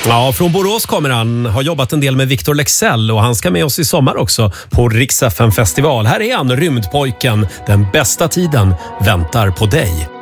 Ja, från Borås kommer han. Har jobbat en del med Victor Leksell och han ska med oss i sommar också på Rix FM festival. Här är han, Rymdpojken. Den bästa tiden väntar på dig.